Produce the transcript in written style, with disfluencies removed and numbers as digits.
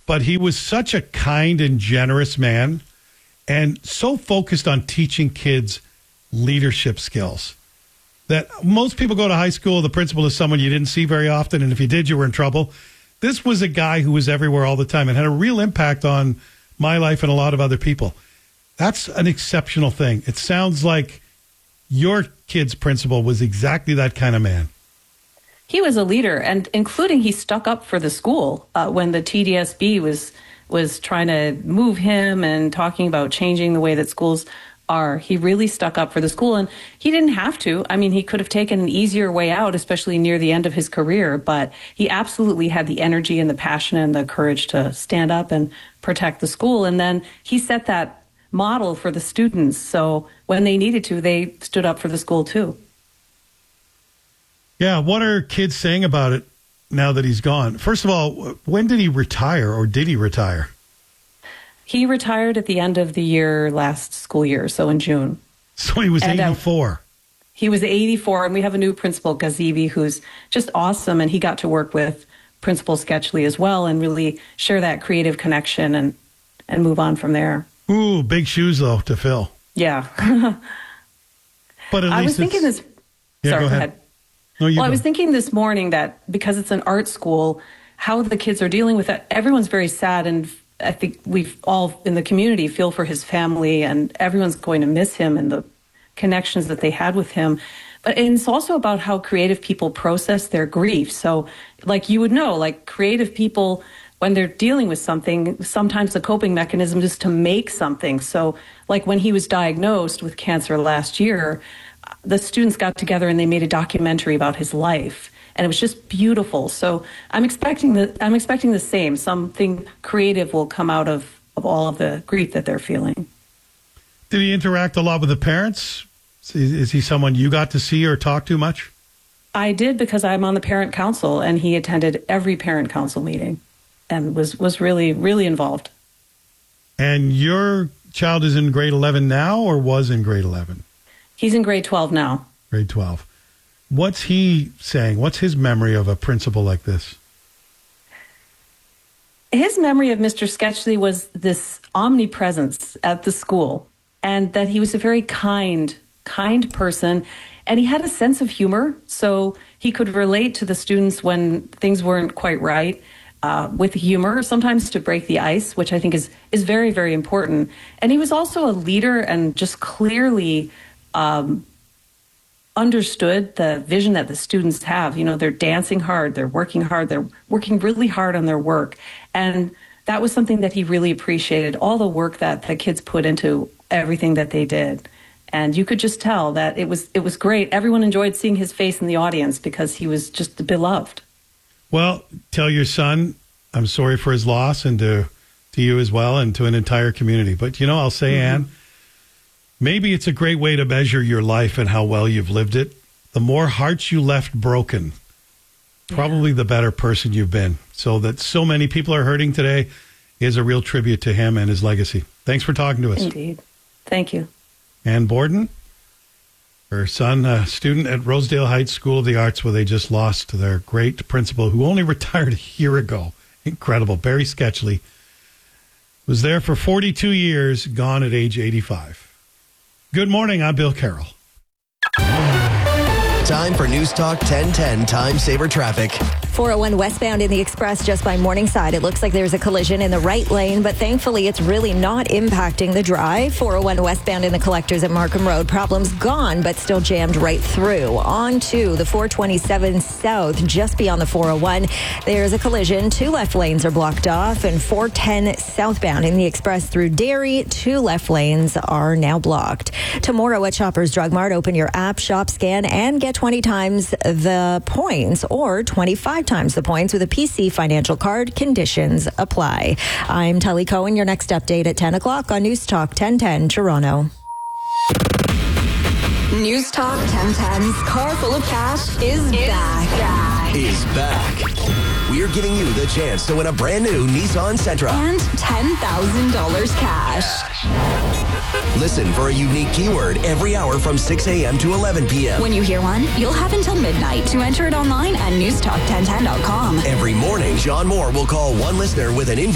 but he was such a kind and generous man and so focused on teaching kids leadership skills that most people go to high school, the principal is someone you didn't see very often, and if you did, you were in trouble. This was a guy who was everywhere all the time and had a real impact on my life and a lot of other people. That's an exceptional thing. It sounds like your kid's principal was exactly that kind of man. He was a leader, and including he stuck up for the school when the TDSB was trying to move him and talking about changing the way that schools are. He really stuck up for the school, and he didn't have to. I mean, he could have taken an easier way out, especially near the end of his career, but he absolutely had the energy and the passion and the courage to stand up and protect the school. And then he set that model for the students. So when they needed to, they stood up for the school too. Yeah, what are kids saying about it now that he's gone? First of all, when did he retire, or did he retire? He retired at the end of the year, last school year, so in June. So he was 84. He was 84, and we have a new principal, Gazibi, who's just awesome, and he got to work with Principal Sketchley as well and really share that creative connection and move on from there. Ooh, big shoes, though, to fill. Yeah. But at least I was thinking this... Yeah, sorry, go ahead. No, I was thinking this morning that because it's an art school, how the kids are dealing with it, everyone's very sad, and I think we've all in the community feel for his family, and everyone's going to miss him and the connections that they had with him. But it's also about how creative people process their grief. So like you would know, like creative people, when they're dealing with something, sometimes the coping mechanism is to make something. So like when he was diagnosed with cancer last year, the students got together and they made a documentary about his life. And it was just beautiful. So I'm expecting the same. Something creative will come out of all of the grief that they're feeling. Did he interact a lot with the parents? Is he someone you got to see or talk to much? I did, because I'm on the parent council, and he attended every parent council meeting and was really, really involved. And your child is in grade 11 now, or was in grade 11? He's in grade 12 now. Grade 12. What's he saying? What's his memory of a principal like this? His memory of Mr. Sketchley was this omnipresence at the school, and that he was a very kind person, and he had a sense of humor, so he could relate to the students when things weren't quite right with humor, sometimes to break the ice, which I think is very, very important. And he was also a leader and just clearly understood the vision that the students have. You know, they're dancing hard, they're working really hard on their work. And that was something that he really appreciated, all the work that the kids put into everything that they did. And you could just tell that it was great. Everyone enjoyed seeing his face in the audience because he was just beloved. Well, tell your son I'm sorry for his loss, and to you as well, and to an entire community. But, you know, I'll say, Anne, maybe it's a great way to measure your life and how well you've lived it. The more hearts you left broken, probably the better person you've been. So that so many people are hurting today is a real tribute to him and his legacy. Thanks for talking to us. Indeed. Thank you. Ann Borden, her son, a student at Rosedale Heights School of the Arts, where they just lost their great principal, who only retired a year ago. Incredible. Barry Sketchley was there for 42 years, gone at age 85. Good morning. I'm Bill Carroll. Time for News Talk 1010 Time Saver Traffic. 401 westbound in the Express just by Morningside. It looks like there's a collision in the right lane, but thankfully it's really not impacting the drive. 401 westbound in the Collectors at Markham Road. Problems gone, but still jammed right through. On to the 427 south, just beyond the 401. There's a collision. 2 left lanes are blocked off, and 410 southbound in the Express through Derry. 2 left lanes are now blocked. Tomorrow at Shoppers Drug Mart, open your app, shop, scan, and get 20 times the points, or 25 times the points with a PC financial card. Conditions apply. I'm Tully Cohen. Your next update at 10 o'clock on News Talk 1010 Toronto. News Talk 1010's Car Full of Cash is back. Is back. We're giving you the chance to win a brand new Nissan Sentra. And $10,000 cash. Listen for a unique keyword every hour from 6 a.m. to 11 p.m. When you hear one, you'll have until midnight to enter it online at newstalk1010.com. Every morning, John Moore will call one listener with an